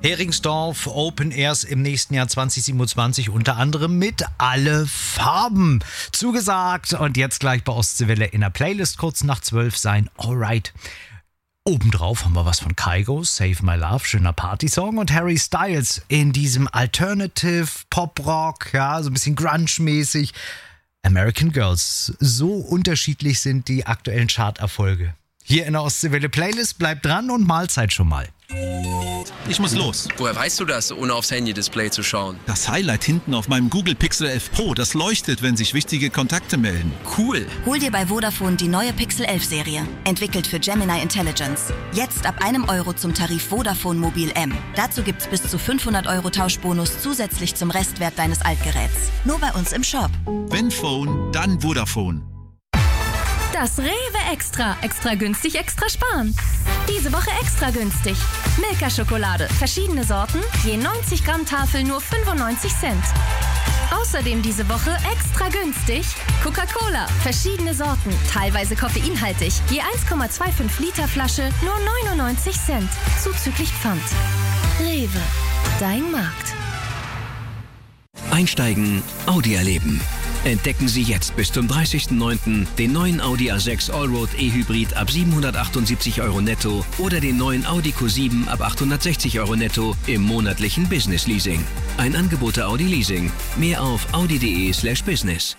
Heringsdorf Open Airs im nächsten Jahr 2027, unter anderem mit Alle Farben. Zugesagt und jetzt gleich bei Ostseewelle in der Playlist kurz nach 12 sein Alright. Obendrauf haben wir was von Kygo, Save My Love, schöner Partysong, und Harry Styles in diesem Alternative Pop-Rock, ja, so ein bisschen Grunge-mäßig. American Girls. So unterschiedlich sind die aktuellen Charterfolge. Hier in der Ostseewelle Playlist, bleibt dran und Mahlzeit schon mal. Ich muss los. Woher weißt du das, ohne aufs Handy-Display zu schauen? Das Highlight hinten auf meinem Google Pixel 11 Pro, das leuchtet, wenn sich wichtige Kontakte melden. Cool. Hol dir bei Vodafone die neue Pixel 11 Serie, entwickelt für Gemini Intelligence. Jetzt ab €1 zum Tarif Vodafone Mobil M. Dazu gibt's bis zu 500 € Tauschbonus zusätzlich zum Restwert deines Altgeräts. Nur bei uns im Shop. Wenn Phone, dann Vodafone. Das Rewe Extra. Extra günstig, extra sparen. Diese Woche extra günstig. Milka-Schokolade. Verschiedene Sorten. Je 90 Gramm Tafel nur 95 Cent. Außerdem diese Woche extra günstig. Coca-Cola. Verschiedene Sorten. Teilweise koffeinhaltig. Je 1,25 Liter Flasche nur 99 Cent. Zuzüglich Pfand. Rewe. Dein Markt. Einsteigen, Audi erleben. Entdecken Sie jetzt bis zum 30.09. den neuen Audi A6 Allroad E-Hybrid ab 778 € netto oder den neuen Audi Q7 ab 860 € netto im monatlichen Business Leasing. Ein Angebot der Audi Leasing. Mehr auf audi.de/business.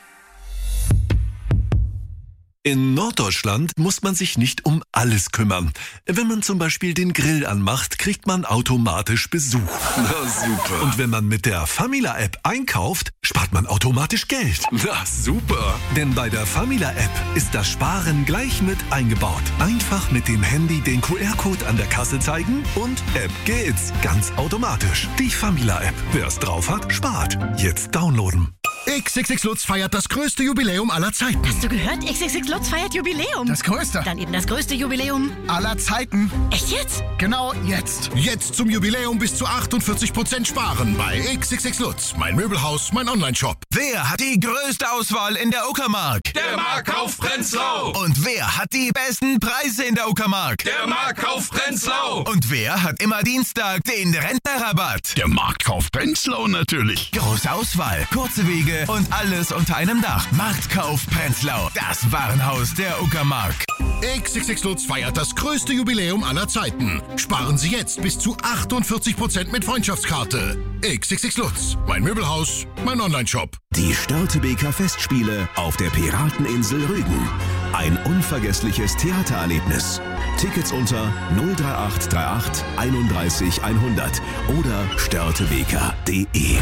In Norddeutschland muss man sich nicht um alles kümmern. Wenn man zum Beispiel den Grill anmacht, kriegt man automatisch Besuch. Na super. Und wenn man mit der Famila-App einkauft, spart man automatisch Geld. Na super. Denn bei der Famila-App ist das Sparen gleich mit eingebaut. Einfach mit dem Handy den QR-Code an der Kasse zeigen und App geht's. Ganz automatisch. Die Famila-App. Wer es drauf hat, spart. Jetzt downloaden. XXX Lutz feiert das größte Jubiläum aller Zeiten. Hast du gehört? XXX Lutz feiert Jubiläum. Das größte. Dann eben das größte Jubiläum aller Zeiten. Echt jetzt? Genau jetzt. Jetzt zum Jubiläum bis zu 48% sparen bei XXX Lutz. Mein Möbelhaus, mein Online-Shop. Wer hat die größte Auswahl in der Uckermark? Der Marktkauf Prenzlau. Und wer hat die besten Preise in der Uckermark? Der Marktkauf Prenzlau. Und wer hat immer Dienstag den Rentnerrabatt? Der Marktkauf Prenzlau natürlich. Große Auswahl, kurze Wege und alles unter einem Dach. Marktkauf Prenzlau, das Warenhaus der Uckermark. XXX Lutz feiert das größte Jubiläum aller Zeiten. Sparen Sie jetzt bis zu 48% mit Freundschaftskarte. XXX Lutz, mein Möbelhaus, mein Online-Shop. Die Störtebeker Festspiele auf der Pirateninsel Rügen. Ein unvergessliches Theatererlebnis. Tickets unter 03838 31 100 oder störtebeker.de.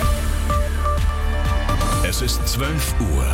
Es ist 12 Uhr.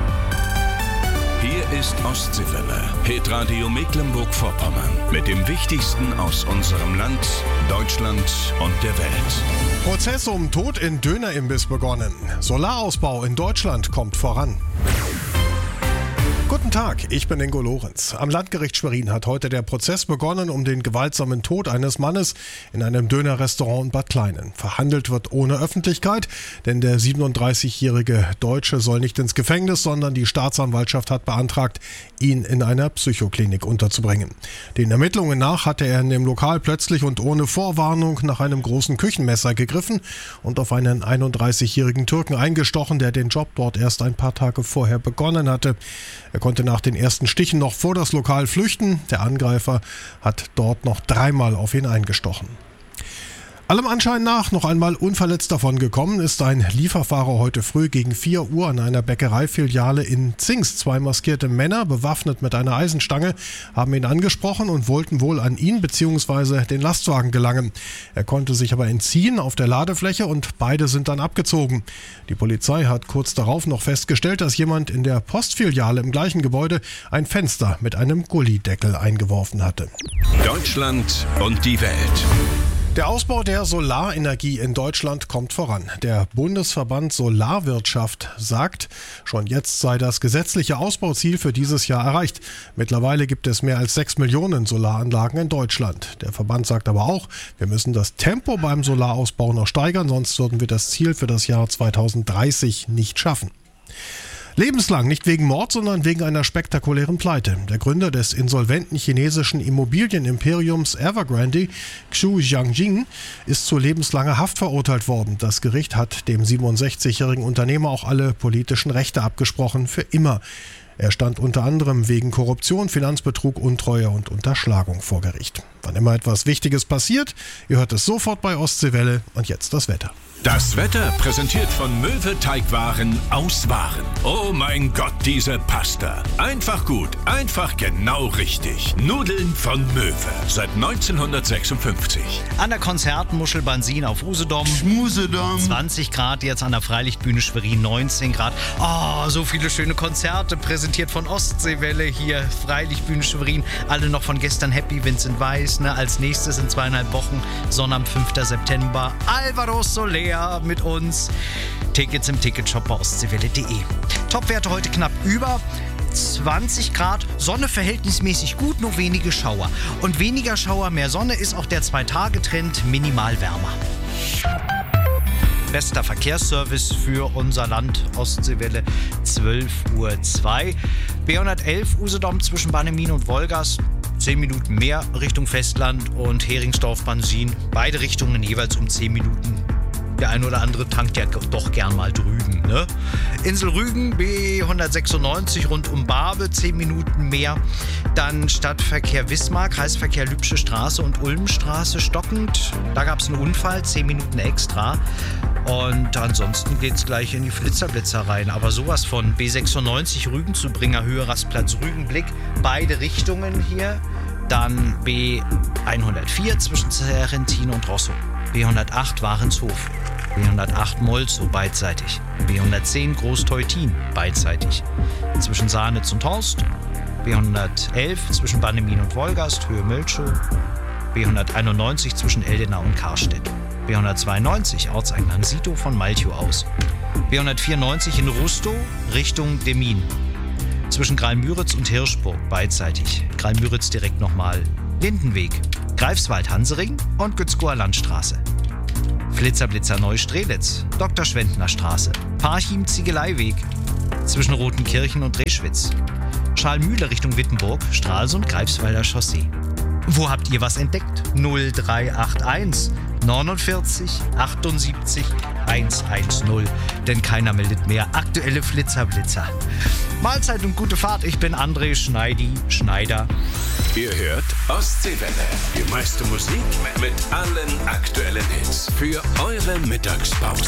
Hier ist Ostseewelle, Hitradio Mecklenburg-Vorpommern. Mit dem Wichtigsten aus unserem Land, Deutschland und der Welt. Prozess um Tod in Dönerimbiss begonnen. Solarausbau in Deutschland kommt voran. Guten Tag, ich bin Ingo Lorenz. Am Landgericht Schwerin hat heute der Prozess begonnen um den gewaltsamen Tod eines Mannes in einem Dönerrestaurant in Bad Kleinen. Verhandelt wird ohne Öffentlichkeit, denn der 37-jährige Deutsche soll nicht ins Gefängnis, sondern die Staatsanwaltschaft hat beantragt, ihn in einer Psychoklinik unterzubringen. Den Ermittlungen nach hatte er in dem Lokal plötzlich und ohne Vorwarnung nach einem großen Küchenmesser gegriffen und auf einen 31-jährigen Türken eingestochen, der den Job dort erst ein paar Tage vorher begonnen hatte. Er konnte nach den ersten Stichen noch vor das Lokal flüchten. Der Angreifer hat dort noch 3-mal auf ihn eingestochen. Allem Anschein nach noch einmal unverletzt davon gekommen ist ein Lieferfahrer heute früh gegen 4 Uhr an einer Bäckereifiliale in Zingst. 2 maskierte Männer, bewaffnet mit einer Eisenstange, haben ihn angesprochen und wollten wohl an ihn bzw. den Lastwagen gelangen. Er konnte sich aber entziehen auf der Ladefläche und beide sind dann abgezogen. Die Polizei hat kurz darauf noch festgestellt, dass jemand in der Postfiliale im gleichen Gebäude ein Fenster mit einem Gullideckel eingeworfen hatte. Deutschland und die Welt. Der Ausbau der Solarenergie in Deutschland kommt voran. Der Bundesverband Solarwirtschaft sagt, schon jetzt sei das gesetzliche Ausbauziel für dieses Jahr erreicht. Mittlerweile gibt es mehr als 6 Millionen Solaranlagen in Deutschland. Der Verband sagt aber auch, wir müssen das Tempo beim Solarausbau noch steigern, sonst würden wir das Ziel für das Jahr 2030 nicht schaffen. Lebenslang, nicht wegen Mord, sondern wegen einer spektakulären Pleite. Der Gründer des insolventen chinesischen Immobilienimperiums Evergrande, Xu Jianjing, ist zu lebenslanger Haft verurteilt worden. Das Gericht hat dem 67-jährigen Unternehmer auch alle politischen Rechte abgesprochen, für immer. Er stand unter anderem wegen Korruption, Finanzbetrug, Untreue und Unterschlagung vor Gericht. Wann immer etwas Wichtiges passiert, ihr hört es sofort bei Ostseewelle. Und jetzt das Wetter. Das Wetter präsentiert von Möwe Teigwaren aus Waren. Oh mein Gott, diese Pasta. Einfach gut, einfach genau richtig. Nudeln von Möwe. Seit 1956. An der Konzertmuschel Bansin auf Usedom. 20 Grad jetzt an der Freilichtbühne Schwerin, 19 Grad. Oh, so viele schöne Konzerte, präsentiert von Ostseewelle hier. Freilichtbühne Schwerin. Alle noch von gestern happy, Vincent Weiss. Ne? Als nächstes in 2,5 Wochen, Sonntag am 5. September. Alvaro Soler mit uns. Tickets im Ticketshop bei ostseewelle.de. Topwerte heute knapp über 20 Grad. Sonne verhältnismäßig gut, nur wenige Schauer. Und weniger Schauer, mehr Sonne ist auch der 2-Tage-Trend minimal wärmer. Bester Verkehrsservice für unser Land, Ostseewelle, 12:02 Uhr. B111 Usedom zwischen Bannemin und Wolgast. 10 Minuten mehr Richtung Festland und Heringsdorf-Bansin. Beide Richtungen jeweils um 10 Minuten. Der ein oder andere tankt ja doch gern mal drüben. Ne? Insel Rügen, B196 rund um Barbe, 10 Minuten mehr. Dann Stadtverkehr Wismar, Kreisverkehr Lübsche Straße und Ulmstraße stockend. Da gab es einen Unfall, 10 Minuten extra. Und ansonsten geht es gleich in die Flitzerblitzer rein. Aber sowas von B96 Rügen zu Bringer Höhe, Rastplatz Rügenblick. Beide Richtungen hier. Dann B104 zwischen Serrentin und Rosso. B108 Warenshof. B108 Molzow beidseitig. B110 Großteutin beidseitig. Zwischen Sahnitz und Horst. B111 zwischen Bannemin und Wolgast, Höhe Mölchow. B191 zwischen Eldena und Karstedt. B192 Ortseingang Sito von Malchow aus. B194 in Rustow Richtung Demmin. Zwischen Graal-Müritz und Hirschburg beidseitig. Graal-Müritz direkt nochmal Lindenweg. Greifswald-Hansering und Gützkower Landstraße. Flitzerblitzer Neustrelitz, Dr. Schwendner Straße, Parchim Ziegeleiweg, zwischen Rotenkirchen und Dreschwitz, Schalmühle Richtung Wittenburg, Stralsund, Greifswalder Chaussee. Wo habt ihr was entdeckt? 0381 49 78 110, denn keiner meldet mehr. Aktuelle Flitzerblitzer. Mahlzeit und gute Fahrt, ich bin André Schneider. Ihr hört Ostseewelle. Die meiste Musik mit allen aktuellen Hits für eure Mittagspause.